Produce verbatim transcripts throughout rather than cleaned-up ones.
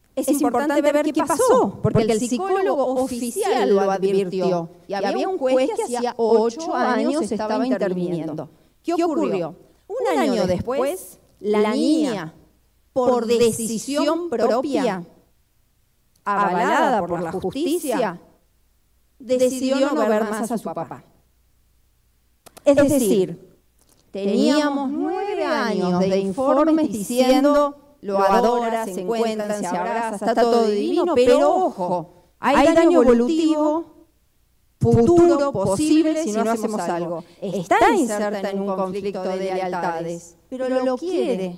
es importante ver qué pasó, porque el psicólogo oficial lo advirtió. Y había un juez que hacía ocho años estaba interviniendo. ¿Qué ocurrió? Un año después, la niña, por decisión propia, avalada por la justicia, decidió no ver más a su papá. Es decir, teníamos nueve años de informes diciendo lo adora, se encuentran, se abraza, está todo divino, pero ojo, hay daño evolutivo futuro posible si no hacemos algo. Está inserta en un conflicto de lealtades, pero lo quiere.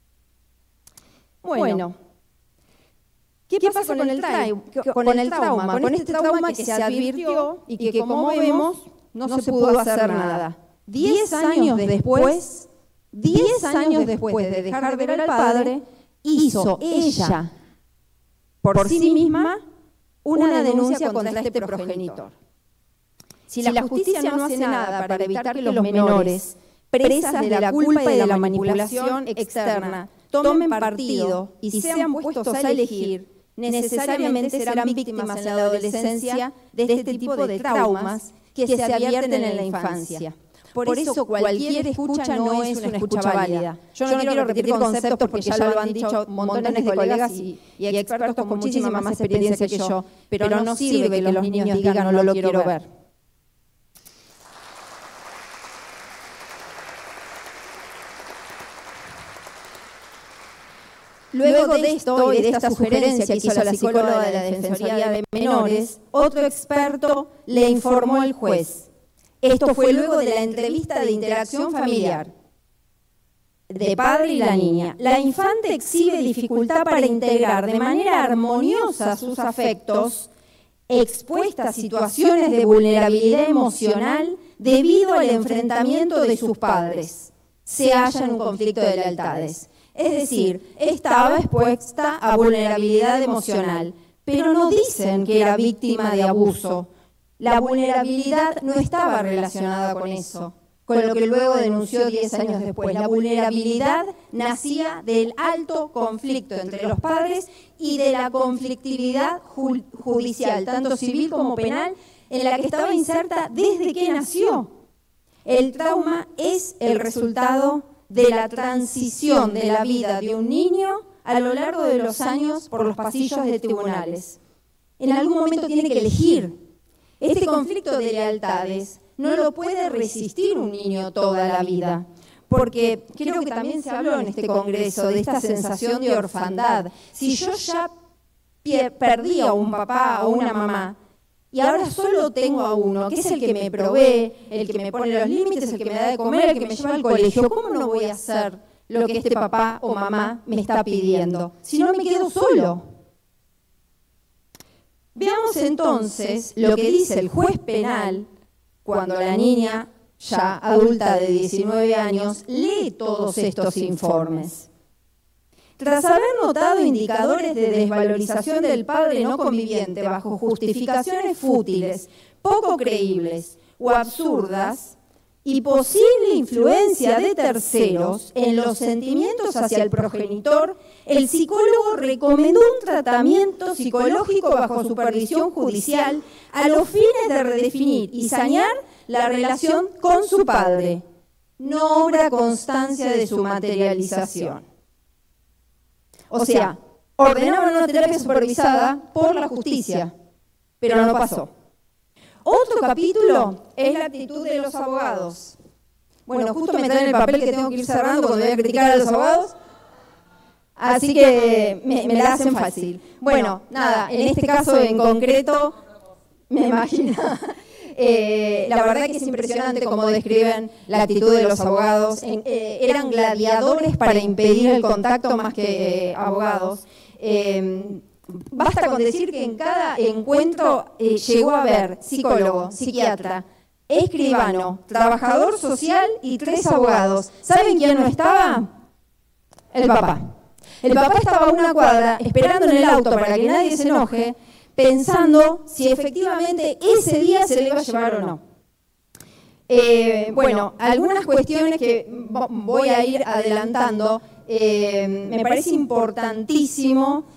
Bueno, ¿qué pasa con el, tra con el trauma? Con este trauma que se advirtió y que, como vemos, no se pudo hacer nada. Diez años después, diez años después de dejar de ver al padre, hizo ella, por sí misma, una denuncia contra este progenitor. Si la justicia no hace nada para evitar que los menores, presas de la culpa y de la manipulación externa, tomen partido y sean puestos a elegir, necesariamente serán víctimas en la adolescencia de este tipo de traumas que se advierten en la infancia. Por eso cualquier escucha no es una escucha válida. Yo no quiero repetir conceptos porque ya lo han dicho montones de colegas y, y expertos con muchísima más experiencia que yo, pero no sirve que los niños digan no lo quiero ver. Luego de esto y de esta sugerencia que hizo la psicóloga de la Defensoría de Menores, otro experto le informó al juez. Esto fue luego de la entrevista de interacción familiar de padre y la niña. La infante exhibe dificultad para integrar de manera armoniosa sus afectos, expuesta a situaciones de vulnerabilidad emocional debido al enfrentamiento de sus padres. Se halla en un conflicto de lealtades. Es decir, estaba expuesta a vulnerabilidad emocional, pero no dicen que era víctima de abuso. La vulnerabilidad no estaba relacionada con eso, con lo que luego denunció diez años después. La vulnerabilidad nacía del alto conflicto entre los padres y de la conflictividad ju- judicial, tanto civil como penal, en la que estaba inserta desde que nació. El trauma es el resultado de la transición de la vida de un niño a lo largo de los años por los pasillos de tribunales. En algún momento tiene que elegir. Este conflicto de lealtades no lo puede resistir un niño toda la vida, porque creo que también se habló en este congreso de esta sensación de orfandad. Si yo ya perdí a un papá o una mamá, y ahora solo tengo a uno, que es el que me provee, el que me pone los límites, el que me da de comer, el que me lleva al colegio, ¿cómo no voy a hacer lo que este papá o mamá me está pidiendo? Si no me quedo solo. Veamos entonces lo que dice el juez penal cuando la niña, ya adulta de diecinueve años, lee todos estos informes. Tras haber notado indicadores de desvalorización del padre no conviviente bajo justificaciones fútiles, poco creíbles o absurdas, y posible influencia de terceros en los sentimientos hacia el progenitor, el psicólogo recomendó un tratamiento psicológico bajo supervisión judicial a los fines de redefinir y sanear la relación con su padre. No obra constancia de su materialización. O sea, ordenaban una terapia supervisada por la justicia, pero no pasó. Otro capítulo es la actitud de los abogados. Bueno, justo me traen el papel que tengo que ir cerrando cuando voy a criticar a los abogados, así que me, me la hacen fácil. Bueno, nada, en este caso en concreto, me imagino, eh, la verdad que es impresionante cómo describen la actitud de los abogados. En, eh, eran gladiadores para impedir el contacto más que eh, abogados. Eh, Basta con decir que en cada encuentro eh, llegó a haber psicólogo, psiquiatra, escribano, trabajador social y tres abogados. ¿Saben quién no estaba? El papá. El papá estaba a una cuadra esperando en el auto para que nadie se enoje, pensando si efectivamente ese día se le iba a llevar o no. Eh, bueno, algunas cuestiones que voy a ir adelantando. Eh, me parece importantísimo